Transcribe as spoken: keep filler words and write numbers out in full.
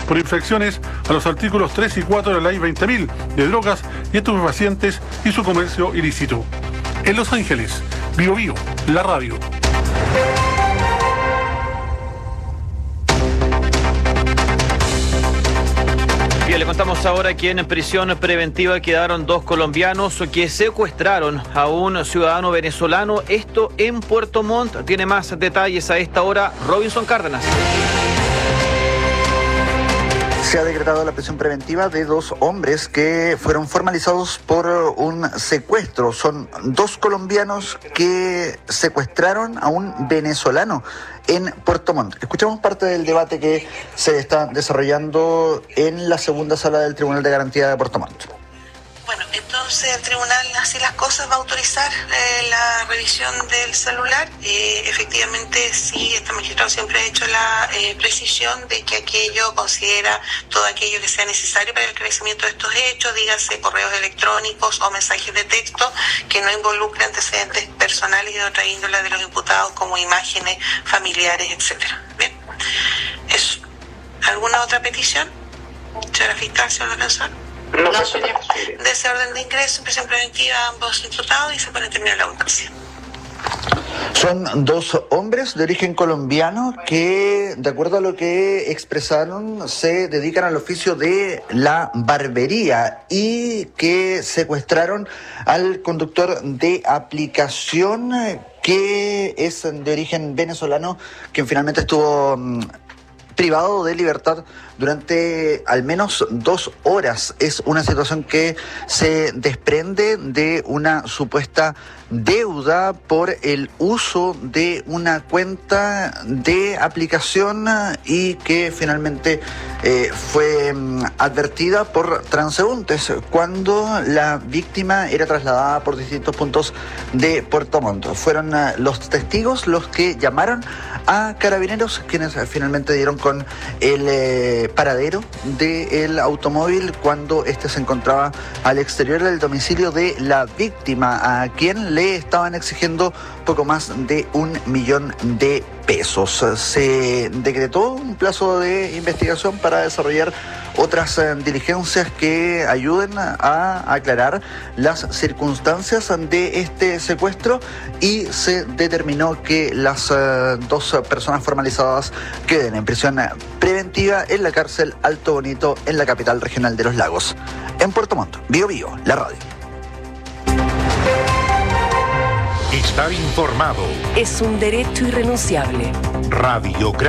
por infracciones a los artículos tres y cuatro de la ley veinte mil de drogas y estupefacientes y su comercio ilícito. En Los Ángeles, Bio Bio, la radio. Bien, le contamos ahora que en prisión preventiva quedaron dos colombianos que secuestraron a un ciudadano venezolano. Esto en Puerto Montt. Tiene más detalles a esta hora Robinson Cárdenas. Se ha decretado la prisión preventiva de dos hombres que fueron formalizados por un secuestro. Son dos colombianos que secuestraron a un venezolano en Puerto Montt. Escuchamos parte del debate que se está desarrollando en la segunda sala del Tribunal de Garantía de Puerto Montt. Bueno, entonces el tribunal, así las cosas, va a autorizar eh, la revisión del celular. Eh, efectivamente, sí, este magistrado siempre ha hecho la eh, precisión de que aquello considera todo aquello que sea necesario para el esclarecimiento de estos hechos, dígase correos electrónicos o mensajes de texto que no involucren antecedentes personales y de otra índole de los imputados, como imágenes familiares, etcétera. Bien, eso. ¿Alguna otra petición? Señora fiscal, señor defensor. No, no señor. De ese orden de ingreso, prisión preventiva a ambos imputados y se pone terminar la audiencia. Son dos hombres de origen colombiano que, de acuerdo a lo que expresaron, se dedican al oficio de la barbería y que secuestraron al conductor de aplicación que es de origen venezolano, quien finalmente estuvo privado de libertad durante al menos dos horas. Es una situación que se desprende de una supuesta deuda por el uso de una cuenta de aplicación y que finalmente eh, fue advertida por transeúntes cuando la víctima era trasladada por distintos puntos de Puerto Montt. Fueron uh, los testigos los que llamaron a Carabineros, quienes finalmente dieron con el eh, paradero del automóvil cuando este se encontraba al exterior del domicilio de la víctima, a quien le estaban exigiendo poco más de un millón de pesos. Se decretó un plazo de investigación para desarrollar otras eh, diligencias que ayuden a aclarar las circunstancias de este secuestro y se determinó que las eh, dos personas formalizadas queden en prisión preventiva en la cárcel Alto Bonito en la capital regional de Los Lagos. En Puerto Montt, Bio Bio, la radio. Estar informado es un derecho irrenunciable. Radio